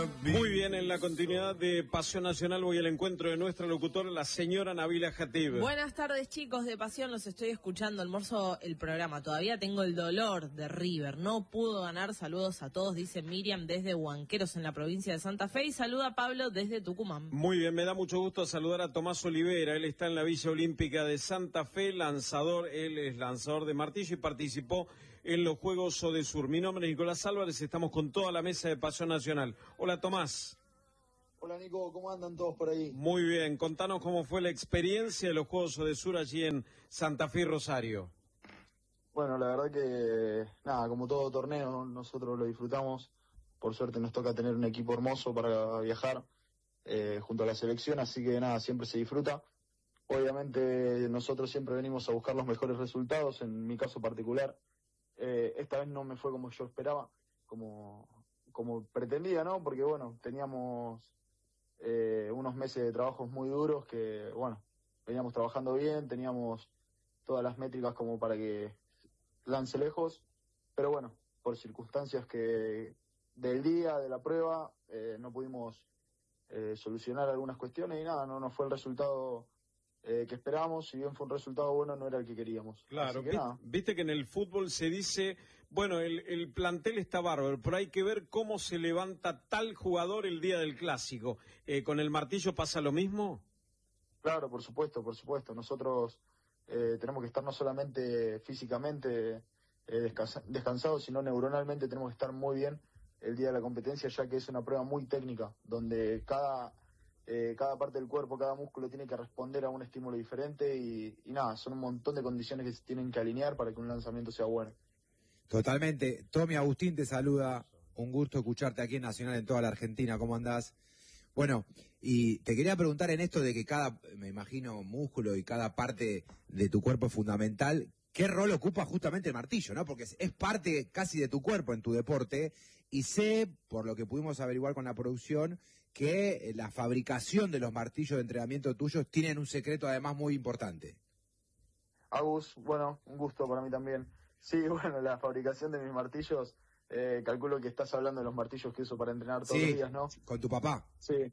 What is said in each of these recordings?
Muy bien, en la continuidad de Pasión Nacional voy al encuentro de nuestra locutora, la señora Nabila Jatib. Buenas tardes, chicos de Pasión, los estoy escuchando, almuerzo el programa. Todavía tengo el dolor de River, no pudo ganar. Saludos a todos, dice Miriam desde Huanqueros en la provincia de Santa Fe, y saluda a Pablo desde Tucumán. Muy bien, me da mucho gusto saludar a Tomás Olivera. Él está en la Villa Olímpica de Santa Fe, lanzador. Él es lanzador de martillo y participó en los Juegos Odesur. Mi nombre es Nicolás Álvarez, estamos con toda la mesa de Pasión Nacional. Hola, Tomás. Hola, Nico, ¿cómo andan todos por ahí? Muy bien, contanos cómo fue la experiencia de los Juegos Odesur allí en Santa Fe y Rosario. Bueno, la verdad que, nada, como todo torneo, nosotros lo disfrutamos. Por suerte nos toca tener un equipo hermoso para viajar junto a la selección, así que nada, siempre se disfruta. Obviamente nosotros siempre venimos a buscar los mejores resultados, en mi caso particular. Esta vez no me fue como yo esperaba, como pretendía, ¿no? Porque bueno, teníamos unos meses de trabajos muy duros que, bueno, veníamos trabajando bien, teníamos todas las métricas como para que lance lejos, pero bueno, por circunstancias que del día, de la prueba, no pudimos solucionar algunas cuestiones y nada, no fue el resultado que esperábamos. Si bien fue un resultado bueno, no era el que queríamos. Claro, viste que en el fútbol se dice, bueno, el plantel está bárbaro, pero hay que ver cómo se levanta tal jugador el día del clásico. ¿Con el martillo pasa lo mismo? Claro, por supuesto. Nosotros tenemos que estar no solamente físicamente descansados, sino neuronalmente tenemos que estar muy bien el día de la competencia, ya que es una prueba muy técnica, donde cada parte del cuerpo, cada músculo tiene que responder a un estímulo diferente y nada, son un montón de condiciones que se tienen que alinear para que un lanzamiento sea bueno. Totalmente. Tommy, Agustín te saluda, un gusto escucharte aquí en Nacional en toda la Argentina, ¿cómo andás? Bueno, y te quería preguntar en esto de que cada, me imagino, músculo y cada parte de tu cuerpo es fundamental, ¿qué rol ocupa justamente el martillo, no? Porque es parte casi de tu cuerpo en tu deporte, y sé, por lo que pudimos averiguar con la producción, que la fabricación de los martillos de entrenamiento tuyos tienen un secreto además muy importante. Agus, bueno, un gusto para mí también. Sí, bueno, la fabricación de mis martillos, calculo que estás hablando de los martillos que uso para entrenar todos los días, ¿no? Con tu papá. Sí.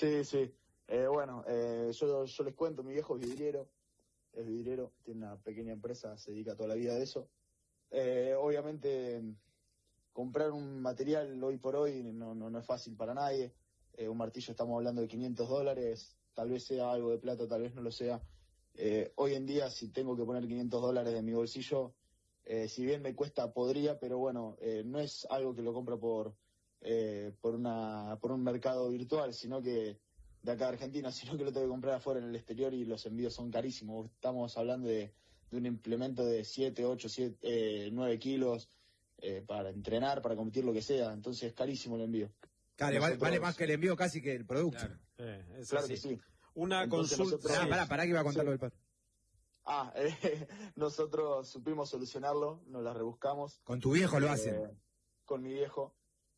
Bueno, yo les cuento, mi viejo es vidriero, tiene una pequeña empresa, se dedica toda la vida a eso. Obviamente, comprar un material hoy por hoy no es fácil para nadie. Un martillo estamos hablando de $500, tal vez sea algo de plata, tal vez no lo sea. Hoy en día, si tengo que poner $500 de mi bolsillo, si bien me cuesta, podría, pero bueno, no es algo que lo compro por un mercado virtual, sino que de acá de Argentina, sino que lo tengo que comprar afuera en el exterior y los envíos son carísimos. Estamos hablando de un implemento de 7, 8, 9 kilos para entrenar, para competir, lo que sea, entonces es carísimo el envío. Claro, vale más que el envío casi que el producto. Claro, claro que sí. Una entonces consulta. Pará que iba a contar lo del par. Nosotros supimos solucionarlo, nos la rebuscamos. Con tu viejo lo hacen. Con mi viejo.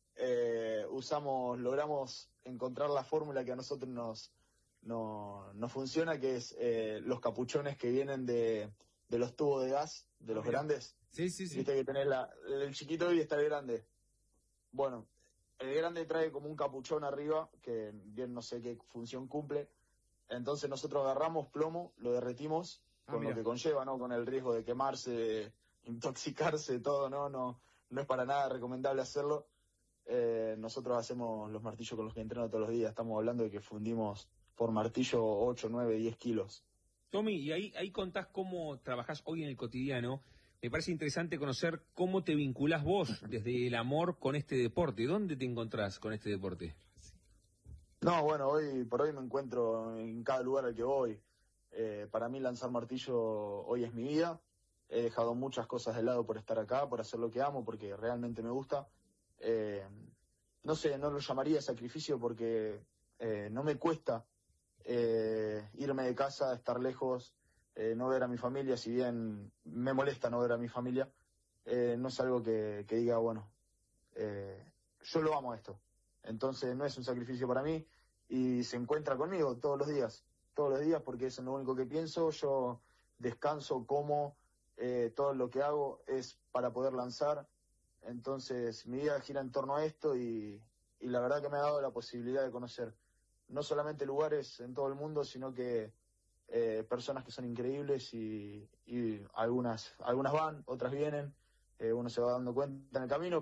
Logramos encontrar la fórmula que a nosotros nos funciona, que es los capuchones que vienen de los tubos de gas, de los grandes. Sí. Viste que tenés el chiquito y está el grande. Bueno, el grande trae como un capuchón arriba, que bien no sé qué función cumple. Entonces nosotros agarramos plomo, lo derretimos, con lo que conlleva, ¿no? Con el riesgo de quemarse, intoxicarse, todo, no es para nada recomendable hacerlo. Nosotros hacemos los martillos con los que entreno todos los días. Estamos hablando de que fundimos por martillo 8, 9, 10 kilos. Tommy, y ahí contás cómo trabajás hoy en el cotidiano. Me parece interesante conocer cómo te vinculás vos desde el amor con este deporte. ¿Dónde te encontrás con este deporte? No, bueno, hoy por hoy me encuentro en cada lugar al que voy. Para mí lanzar martillo hoy es mi vida. He dejado muchas cosas de lado por estar acá, por hacer lo que amo, porque realmente me gusta. No sé, no lo llamaría sacrificio porque no me cuesta irme de casa, estar lejos, no ver a mi familia, si bien me molesta no ver a mi familia, no es algo que diga, bueno, yo lo amo esto. Entonces no es un sacrificio para mí y se encuentra conmigo todos los días porque es lo único que pienso. Yo descanso, como, todo lo que hago es para poder lanzar. Entonces mi vida gira en torno a esto y la verdad que me ha dado la posibilidad de conocer no solamente lugares en todo el mundo, sino que personas que son increíbles y algunas van, otras vienen, uno se va dando cuenta en el camino,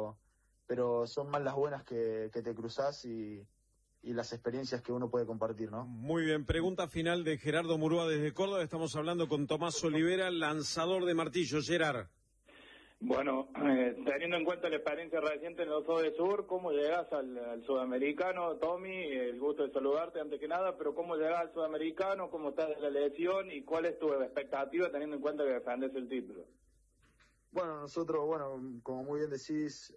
pero son más las buenas que te cruzás y las experiencias que uno puede compartir, ¿no? Muy bien, pregunta final de Gerardo Murúa desde Córdoba. Estamos hablando con Tomás Olivera, lanzador de martillo. Gerard. Bueno, teniendo en cuenta la experiencia reciente en los de Sur, ¿cómo llegas al sudamericano, Tommy? El gusto de saludarte antes que nada, pero ¿cómo llegas al sudamericano? ¿Cómo estás de la lesión? ¿Y cuál es tu expectativa teniendo en cuenta que defendes el título? Bueno, nosotros, como muy bien decís,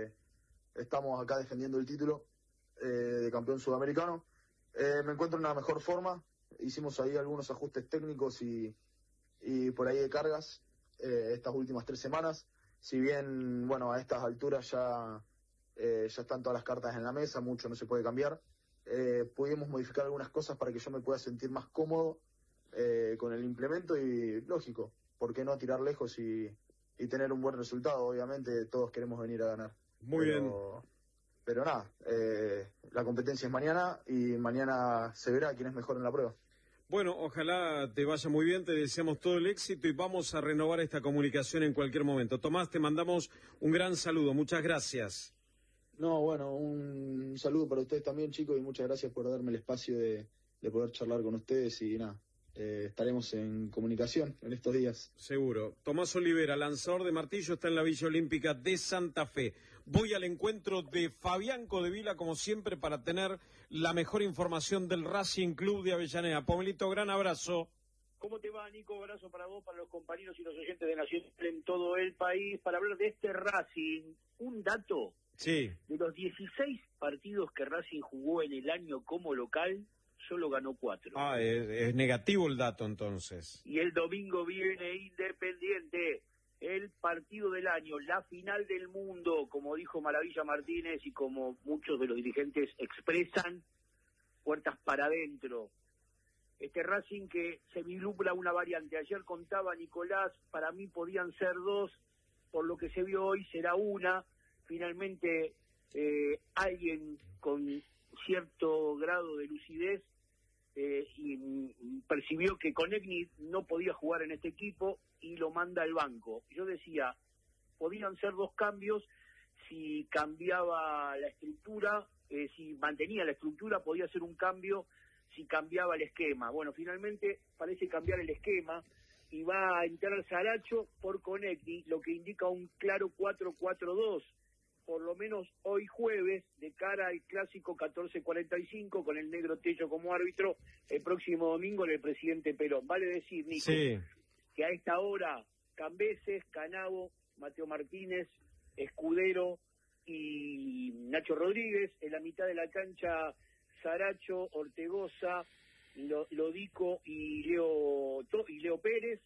estamos acá defendiendo el título de campeón sudamericano. Me encuentro en una mejor forma. Hicimos ahí algunos ajustes técnicos y por ahí de cargas estas últimas 3 semanas. Si bien, a estas alturas ya están todas las cartas en la mesa, mucho no se puede cambiar. Pudimos modificar algunas cosas para que yo me pueda sentir más cómodo con el implemento y, lógico, ¿por qué no tirar lejos y tener un buen resultado? Obviamente todos queremos venir a ganar. Muy bien. Pero nada, la competencia es mañana y mañana se verá quién es mejor en la prueba. Bueno, ojalá te vaya muy bien, te deseamos todo el éxito y vamos a renovar esta comunicación en cualquier momento. Tomás, te mandamos un gran saludo, muchas gracias. No, un saludo para ustedes también, chicos, y muchas gracias por darme el espacio de poder charlar con ustedes y nada. Estaremos en comunicación en estos días. Seguro. Tomás Olivera, lanzador de martillo, está en la Villa Olímpica de Santa Fe. Voy al encuentro de Fabián Codevila, como siempre, para tener la mejor información del Racing Club de Avellaneda. Pomelito, gran abrazo. ¿Cómo te va, Nico? Abrazo para vos, para los compañeros y los oyentes de Nacional en todo el país, para hablar de este Racing. Un dato. Sí. De los 16 partidos que Racing jugó en el año como local, solo ganó 4. Es negativo el dato entonces. Y el domingo viene Independiente, el partido del año, la final del mundo, como dijo Maravilla Martínez y como muchos de los dirigentes expresan, puertas para adentro. Este Racing que se vislumbra una variante. Ayer contaba Nicolás, para mí podían ser 2, por lo que se vio hoy será una. Finalmente alguien con cierto grado de lucidez y percibió que Konechny no podía jugar en este equipo y lo manda al banco. Yo decía, podían ser 2 cambios si cambiaba la estructura, si mantenía la estructura, podía ser un cambio si cambiaba el esquema. Bueno, finalmente parece cambiar el esquema y va a entrar Saracho por Konechny, lo que indica un claro 4-4-2. Por lo menos hoy jueves, de cara al clásico 14:45, con el negro Tello como árbitro, el próximo domingo en el Presidente Perón. Vale decir, Nico, sí, que a esta hora Cambeses, Canavo, Mateo Martínez, Escudero y Nacho Rodríguez, en la mitad de la cancha Saracho, Ortegoza, Lodico y Leo Pérez,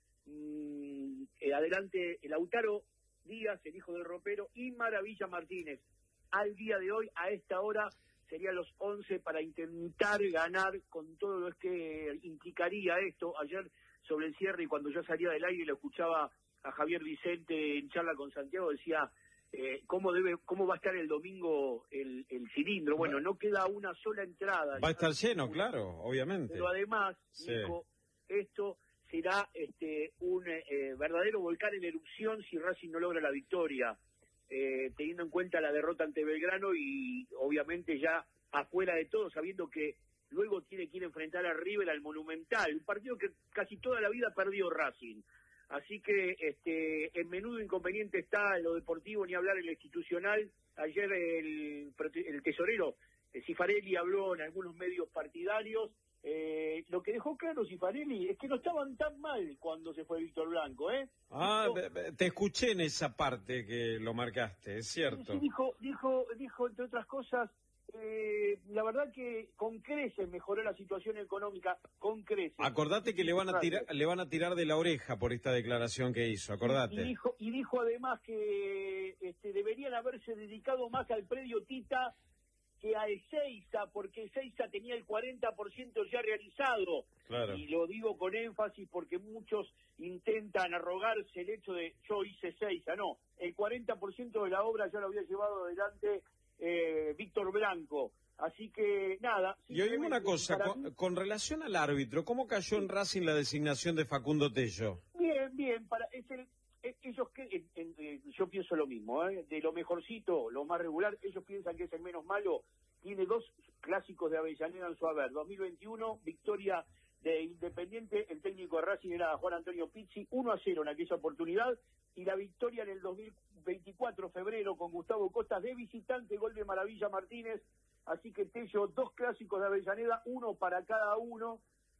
adelante el Lautaro Díaz, el hijo del ropero, y Maravilla Martínez. Al día de hoy, a esta hora, serían los 11 para intentar ganar con todo lo que implicaría esto. Ayer, sobre el cierre, y cuando yo salía del aire y lo escuchaba a Javier Vicente en charla con Santiago, decía, ¿cómo va a estar el domingo el cilindro? Bueno, no queda una sola entrada. Va a estar lleno, claro, obviamente. Pero además, sí, Nico, esto será un verdadero volcán en erupción si Racing no logra la victoria, teniendo en cuenta la derrota ante Belgrano y obviamente ya afuera de todo, sabiendo que luego tiene que ir a enfrentar a River al Monumental, un partido que casi toda la vida perdió Racing. Así que en menudo inconveniente está en lo deportivo, ni hablar en lo institucional. Ayer el tesorero Cifarelli habló en algunos medios partidarios. Lo que dejó claro Cifarelli es que no estaban tan mal cuando se fue Víctor Blanco, te escuché en esa parte que lo marcaste, es cierto. Sí, dijo entre otras cosas, la verdad que con creces mejoró la situación económica, con creces. Acordate que le van a tirar de la oreja por esta declaración que hizo, acordate. Y dijo además que deberían haberse dedicado más al predio Tita que a Ezeiza, porque Ezeiza tenía el 40% ya realizado. Claro. Y lo digo con énfasis porque muchos intentan arrogarse el hecho de yo hice Ezeiza. No, el 40% de la obra ya lo había llevado adelante Víctor Blanco. Así que, nada. Y oíme una cosa, con relación al árbitro, ¿cómo cayó en Racing la designación de Facundo Tello? Bien, yo pienso lo mismo, de lo mejorcito, lo más regular, ellos piensan que es el menos malo. Tiene 2 clásicos de Avellaneda en su haber. 2021, victoria de Independiente, el técnico de Racing era Juan Antonio Pizzi, 1-0 en aquella oportunidad, y la victoria en el 2024, febrero, con Gustavo Costas de visitante, gol de Maravilla Martínez. Así que Tello, 2 clásicos de Avellaneda, 1 para cada uno,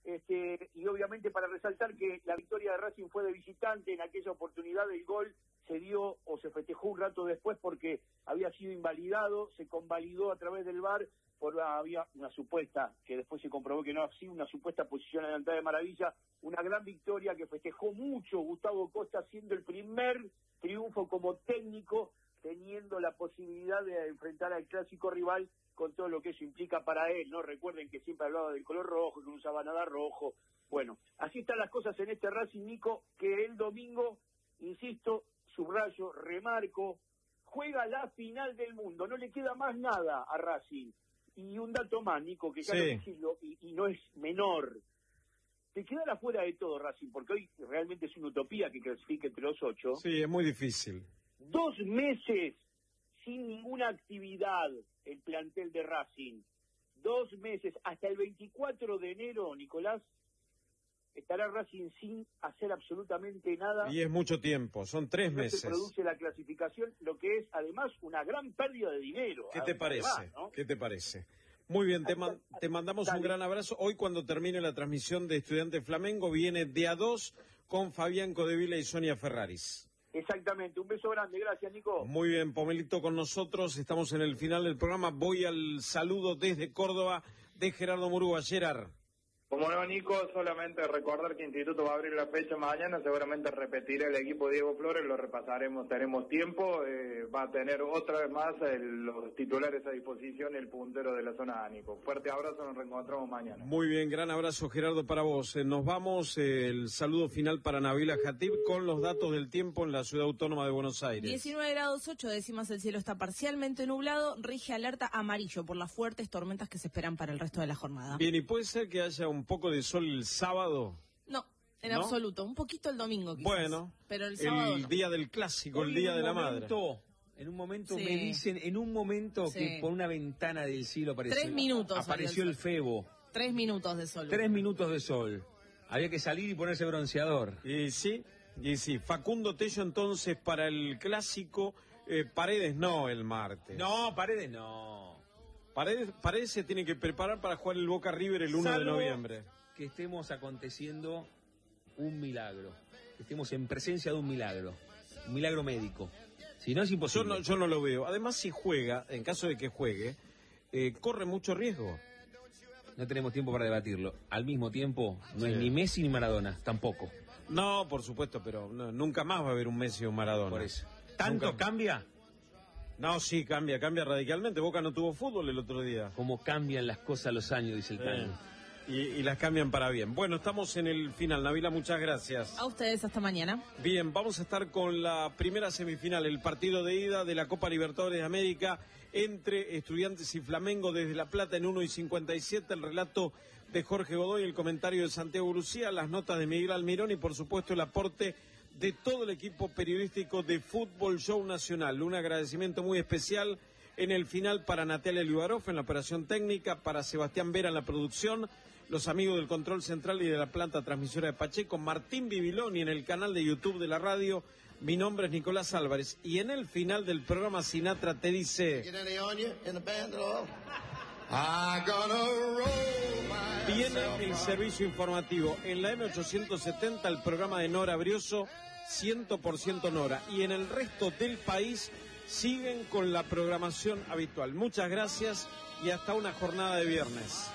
y obviamente para resaltar que la victoria de Racing fue de visitante. En aquella oportunidad el gol se dio o se festejó un rato después porque había sido invalidado, se convalidó a través del VAR, había una supuesta, que después se comprobó que no ha sido una supuesta posición adelantada de Maravilla, una gran victoria que festejó mucho Gustavo Costa, siendo el primer triunfo como técnico, teniendo la posibilidad de enfrentar al clásico rival con todo lo que eso implica para él, ¿no? Recuerden que siempre hablaba del color rojo, que no usaba nada rojo. Bueno, así están las cosas en este Racing, Nico, que el domingo, insisto, subrayo, remarco, juega la final del mundo, no le queda más nada a Racing. Y un dato más, Nico, que ya lo decirlo, y no es menor. Te quedará fuera de todo Racing, porque hoy realmente es una utopía que clasifique entre los 8. Sí, es muy difícil. 2 meses sin ninguna actividad el plantel de Racing. 2 meses, hasta el 24 de enero, Nicolás, estará Racing sin hacer absolutamente nada. Y es mucho tiempo, son 3 meses. Se produce la clasificación, lo que es además una gran pérdida de dinero. ¿Qué te parece? Además, ¿no? ¿Qué te parece? Muy bien, te mandamos un gran abrazo. Hoy, cuando termine la transmisión de Estudiantes Flamengo, viene de a 2 con Fabián Codevila y Sonia Ferraris. Exactamente, un beso grande, gracias, Nico. Muy bien, Pomelito con nosotros, estamos en el final del programa. Voy al saludo desde Córdoba de Gerardo Murúa. Gerard. Como no, Nico, solamente recordar que Instituto va a abrir la fecha mañana, seguramente repetirá el equipo Diego Flores, lo repasaremos, tenemos tiempo, va a tener otra vez más los titulares a disposición, el puntero de la zona A, Nico. Fuerte abrazo, nos reencontramos mañana. Muy bien, gran abrazo, Gerardo, para vos. Nos vamos, el saludo final para Nabila Jatib con los datos del tiempo en la Ciudad Autónoma de Buenos Aires. 19 grados 8 décimas, el cielo está parcialmente nublado, rige alerta amarillo por las fuertes tormentas que se esperan para el resto de la jornada. Bien, ¿y puede ser que haya un poco de sol el sábado? No, en absoluto. Un poquito el domingo, quizás. Bueno, pero el sábado el día del clásico, hoy el día de la madre. En un momento me dicen, que por una ventana del cielo apareció. 3 minutos. Apareció el Febo. 3 minutos de sol. 3 minutos de sol. Había que salir y ponerse bronceador. Y sí. Facundo Tello entonces para el clásico, Paredes no el martes. No, Paredes no. Paredes se tiene que preparar para jugar el Boca River el 1 de noviembre. Que estemos aconteciendo un milagro, que estemos en presencia de un milagro médico. Si no, es imposible. Yo no lo veo. Además, si juega, en caso de que juegue, corre mucho riesgo. No tenemos tiempo para debatirlo. Al mismo tiempo, no es ni Messi ni Maradona, tampoco. No, por supuesto, pero nunca más va a haber un Messi o un Maradona. Por eso. ¿Tanto cambia? No, sí, cambia radicalmente. Boca no tuvo fútbol el otro día. Cómo cambian las cosas a los años, dice el tango. Y las cambian para bien. Bueno, estamos en el final. Nabila, muchas gracias. A ustedes, hasta mañana. Bien, vamos a estar con la primera semifinal, el partido de ida de la Copa Libertadores de América entre Estudiantes y Flamengo desde La Plata en 1:57. El relato de Jorge Godoy, el comentario de Santiago Lucía, las notas de Miguel Almirón y por supuesto el aporte de todo el equipo periodístico de Fútbol Show Nacional. Un agradecimiento muy especial en el final para Natalia Liubarov en la operación técnica, para Sebastián Vera en la producción, los amigos del control central y de la planta transmisora de Pacheco, Martín Bibiloni en el canal de YouTube de la radio. Mi nombre es Nicolás Álvarez y en el final del programa Sinatra te dice: viene el servicio informativo en la M870, el programa de Nora Brioso, 100% Nora, y en el resto del país siguen con la programación habitual. Muchas gracias y hasta una jornada de viernes.